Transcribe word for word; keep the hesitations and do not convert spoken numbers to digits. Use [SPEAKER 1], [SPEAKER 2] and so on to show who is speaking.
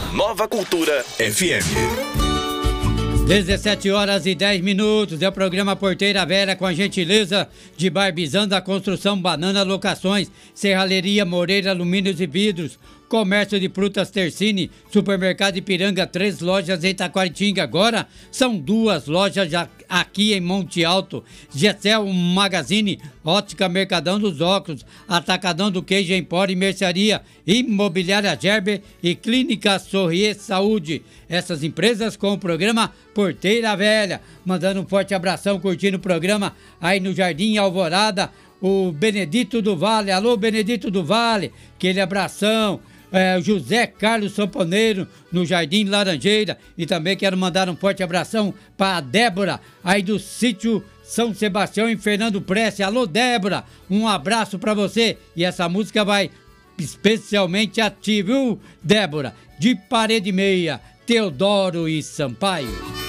[SPEAKER 1] Nova Cultura F M.
[SPEAKER 2] dezessete horas e dez minutos, é o programa Porteira Velha com a gentileza de Barbizando a Construção, Banana Locações, Serralheria Moreira Alumínios e Vidros, Comércio de Frutas Tercini, Supermercado Ipiranga, três lojas em Taquaritinga, agora são duas lojas aqui em Monte Alto, Gessel Magazine, Ótica Mercadão dos Óculos, Atacadão do Queijo Empório e Mercearia, Imobiliária Gerber e Clínica Sorrier Saúde. Essas empresas com o programa Porteira Velha, mandando um forte abração, curtindo o programa aí no Jardim Alvorada, o Benedito do Vale, alô Benedito do Vale, aquele abração. É, José Carlos Samponeiro no Jardim Laranjeira, e também quero mandar um forte abração para a Débora aí do sítio São Sebastião em Fernando Prece. Alô Débora, um abraço para você, e essa música vai especialmente a ti, viu Débora? De Parede Meia, Teodoro e Sampaio.